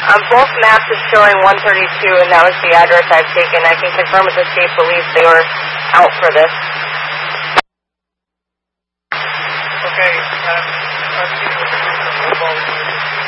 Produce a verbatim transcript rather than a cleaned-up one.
Um, both maps is showing one thirty-two, and that was the address I've taken. I can confirm with the state police they were out for this. Okay, um, I'll see you with the mobile.